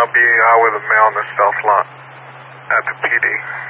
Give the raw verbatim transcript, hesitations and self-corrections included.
I'll be out with a mail in the south lot at the P D.